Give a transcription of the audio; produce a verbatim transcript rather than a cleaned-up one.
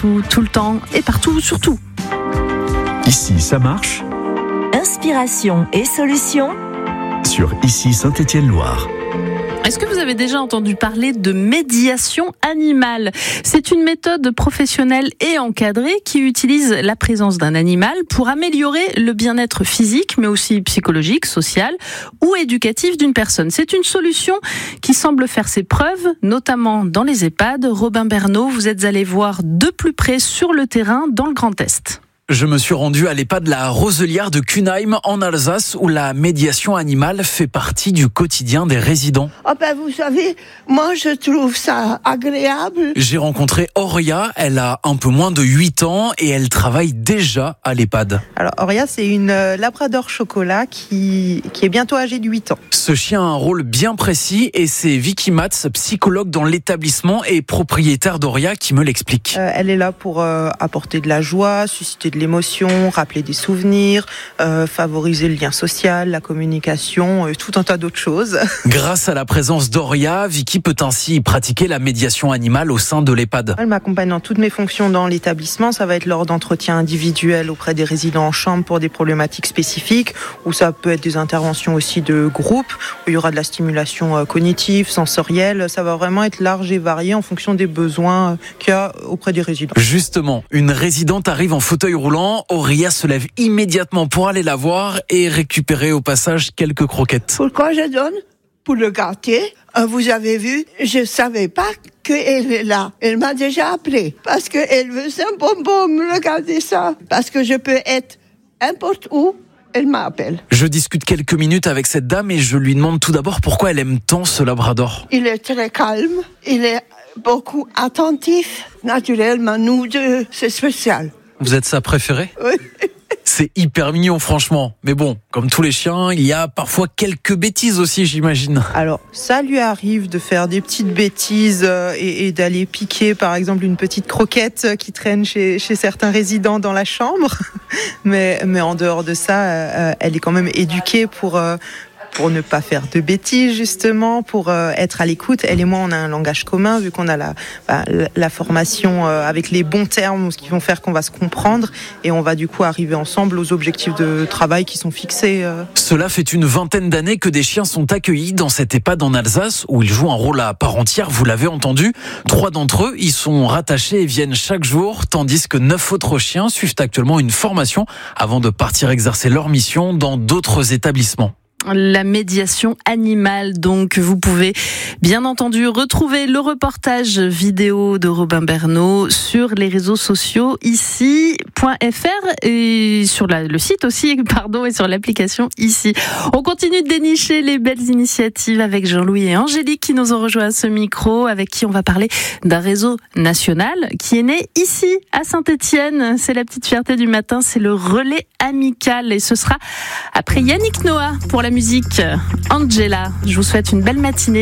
partout, tout le temps et partout, surtout. Ici, ça marche. Inspiration et solutions Sur Ici Saint-Étienne-Loire. Est-ce que vous avez déjà entendu parler de médiation animale ? C'est une méthode professionnelle et encadrée qui utilise la présence d'un animal pour améliorer le bien-être physique, mais aussi psychologique, social ou éducatif d'une personne. C'est une solution qui semble faire ses preuves, notamment dans les EHPAD. Robin Bernot, vous êtes allé voir de plus près sur le terrain dans le Grand Est. Je me suis rendu à l'EHPAD La Roselière de Cunheim en Alsace où la médiation animale fait partie du quotidien des résidents. Oh ben vous savez, moi je trouve ça agréable. J'ai rencontré Auria, elle a un peu moins de huit ans et elle travaille déjà à l'EHPAD. Alors Auria, c'est une labrador chocolat qui, qui est bientôt âgée de huit ans. Ce chien a un rôle bien précis et c'est Vicky Matz, psychologue dans l'établissement et propriétaire d'Auria, qui me l'explique. Euh, elle est là pour euh, apporter de la joie, susciter de l'émotion, rappeler des souvenirs, euh, favoriser le lien social, la communication, euh, tout un tas d'autres choses. Grâce à la présence d'Auria, Vicky peut ainsi pratiquer la médiation animale au sein de l'EHPAD. Elle m'accompagne dans toutes mes fonctions dans l'établissement. Ça va être lors d'entretiens individuels auprès des résidents en chambre pour des problématiques spécifiques, ou ça peut être des interventions aussi de groupe, où il y aura de la stimulation cognitive, sensorielle. Ça va vraiment être large et varié en fonction des besoins qu'il y a auprès des résidents. Justement, une résidente arrive en fauteuil roulant. Auria se lève immédiatement pour aller la voir et récupérer au passage quelques croquettes. Pourquoi je donne ? Pour le gâter. Vous avez vu, je savais pas qu'elle est là. Elle m'a déjà appelé parce qu'elle veut un bonbon. Regardez ça. Parce que je peux être n'importe où. Elle m'appelle. Je discute quelques minutes avec cette dame et je lui demande tout d'abord pourquoi elle aime tant ce labrador. Il est très calme. Il est beaucoup attentif. Naturellement, nous deux, c'est spécial. Vous êtes sa préférée ? Oui. C'est hyper mignon, franchement. Mais bon, comme tous les chiens, il y a parfois quelques bêtises aussi, j'imagine. Alors, ça lui arrive de faire des petites bêtises et, et d'aller piquer, par exemple, une petite croquette qui traîne chez, chez certains résidents dans la chambre. Mais, mais en dehors de ça, euh, elle est quand même éduquée pour... Euh, pour ne pas faire de bêtises, justement, pour euh, être à l'écoute. Elle et moi, on a un langage commun, vu qu'on a la, bah, la formation euh, avec les bons termes, ce qui vont faire qu'on va se comprendre, et on va du coup arriver ensemble aux objectifs de travail qui sont fixés. Euh. Cela fait une vingtaine d'années que des chiens sont accueillis dans cette EHPAD en Alsace, où ils jouent un rôle à part entière, vous l'avez entendu. Trois d'entre eux y sont rattachés et viennent chaque jour, tandis que neuf autres chiens suivent actuellement une formation avant de partir exercer leur mission dans d'autres établissements. La médiation animale, donc vous pouvez bien entendu retrouver le reportage vidéo de Robin Bernot sur les réseaux sociaux ici point f r et sur la, le site aussi, pardon, et sur l'application ici. On continue de dénicher les belles initiatives avec Jean-Louis et Angélique qui nous ont rejoints à ce micro, avec qui on va parler d'un réseau national qui est né ici à Saint-Étienne. C'est la petite fierté du matin, c'est le relais amical et ce sera après Yannick Noah pour la musique. Angela, je vous souhaite une belle matinée.